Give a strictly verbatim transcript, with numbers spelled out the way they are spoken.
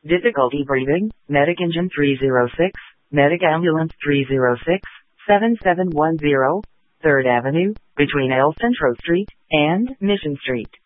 Difficulty breathing, Medic Engine three oh six, Medic Ambulance three oh six, seven seven one zero, third Avenue, between El Centro Street and Mission Street.